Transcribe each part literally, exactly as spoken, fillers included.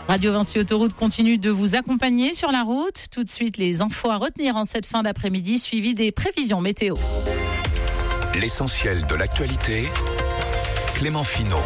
Radio Vinci Autoroute continue de vous accompagner sur la route. Tout de suite, les infos à retenir en cette fin d'après-midi, suivies des prévisions météo. L'essentiel de l'actualité, Clément Finot.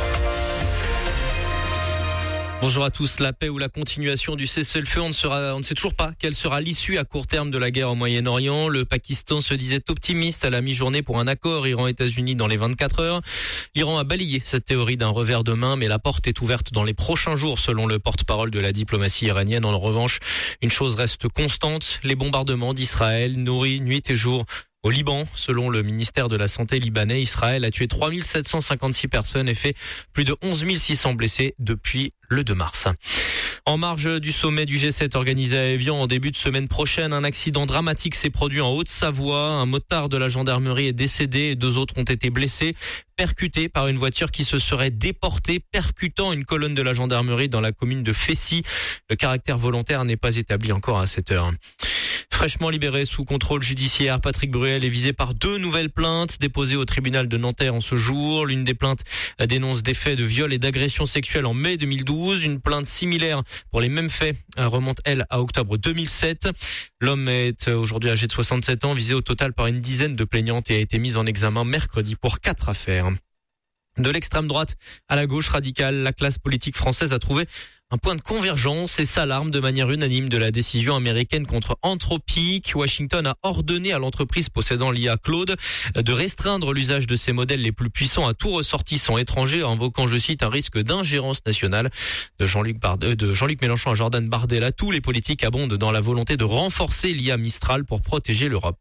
Bonjour à tous. La paix ou la continuation du cessez-le-feu, on ne, sera, on ne sait toujours pas quelle sera l'issue à court terme de la guerre au Moyen-Orient. Le Pakistan se disait optimiste à la mi-journée pour un accord Iran-États-Unis dans les vingt-quatre heures. L'Iran a balayé cette théorie d'un revers de main, mais la porte est ouverte dans les prochains jours, selon le porte-parole de la diplomatie iranienne. En revanche, une chose reste constante, les bombardements d'Israël nourris nuit et jour. Au Liban, selon le ministère de la Santé libanais, Israël a tué trois mille sept cent cinquante-six personnes et fait plus de onze mille six cents blessés depuis le deux mars. En marge du sommet du G sept organisé à Évian en début de semaine prochaine, un accident dramatique s'est produit en Haute-Savoie. Un motard de la gendarmerie est décédé et deux autres ont été blessés, percutés par une voiture qui se serait déportée, percutant une colonne de la gendarmerie dans la commune de Fessy. Le caractère volontaire n'est pas établi encore à cette heure. Fraîchement libéré sous contrôle judiciaire, Patrick Bruel est visé par deux nouvelles plaintes déposées au tribunal de Nanterre en ce jour. L'une des plaintes dénonce des faits de viol et d'agression sexuelle en mai deux mille douze. Une plainte similaire pour les mêmes faits remonte, elle, à octobre deux mille sept. L'homme est aujourd'hui âgé de soixante-sept ans, visé au total par une dizaine de plaignantes et a été mis en examen mercredi pour quatre affaires. De l'extrême droite à la gauche radicale, la classe politique française a trouvé un point de convergence et s'alarme de manière unanime de la décision américaine contre Anthropic. Washington a ordonné à l'entreprise possédant l'I A Claude de restreindre l'usage de ses modèles les plus puissants à tout ressortissant étranger, invoquant, je cite, un risque d'ingérence nationale. De Jean-Luc, Bard- de Jean-Luc Mélenchon à Jordan Bardella, tous les politiques abondent dans la volonté de renforcer l'I A Mistral pour protéger l'Europe.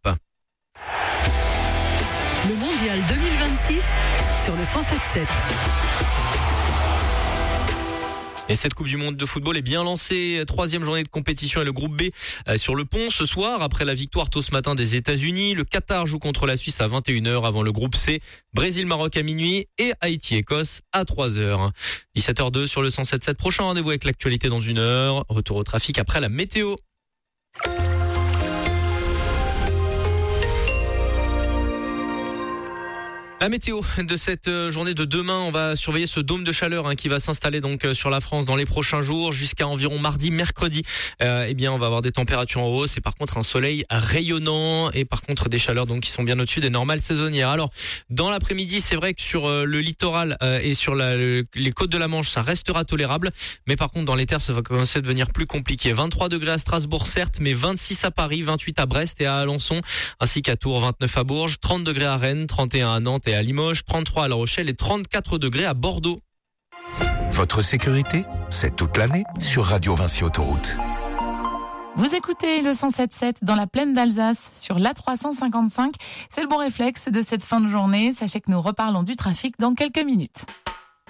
Le Mondial deux mille vingt-six sur le cent sept sept. Et cette Coupe du Monde de football est bien lancée. Troisième journée de compétition et le groupe B sur le pont ce soir. Après la victoire tôt ce matin des États-Unis, le Qatar joue contre la Suisse à vingt et une heures avant le groupe C. Brésil-Maroc à minuit et Haïti-Écosse à trois heures. dix-sept heures deux sur le cent sept sept. Prochain rendez-vous avec l'actualité dans une heure. Retour au trafic après la météo. La météo de cette journée de demain, on va surveiller ce dôme de chaleur hein, qui va s'installer donc sur la France dans les prochains jours jusqu'à environ mardi, mercredi. Euh, eh bien, on va avoir des températures en hausse et par contre un soleil rayonnant et par contre des chaleurs donc qui sont bien au-dessus des normales saisonnières. Alors, dans l'après-midi, c'est vrai que sur euh, le littoral euh, et sur la, le, les côtes de la Manche, ça restera tolérable, mais par contre dans les terres, ça va commencer à devenir plus compliqué. vingt-trois degrés à Strasbourg certes, mais vingt-six à Paris, vingt-huit à Brest et à Alençon, ainsi qu'à Tours, vingt-neuf à Bourges, trente degrés à Rennes, trente et un à Nantes et à Limoges, trente-trois à La Rochelle et trente-quatre degrés à Bordeaux. Votre sécurité, c'est toute l'année sur Radio Vinci Autoroute. Vous écoutez le cent sept sept dans la plaine d'Alsace sur l'A trois cent cinquante-cinq. C'est le bon réflexe de cette fin de journée. Sachez que nous reparlons du trafic dans quelques minutes.